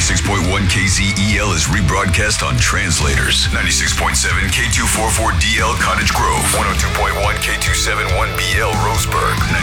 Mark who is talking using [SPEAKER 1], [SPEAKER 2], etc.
[SPEAKER 1] 96.1 KZEL is rebroadcast on Translators. 96.7 K244DL Cottage Grove. 102.1 K271BL Roseburg.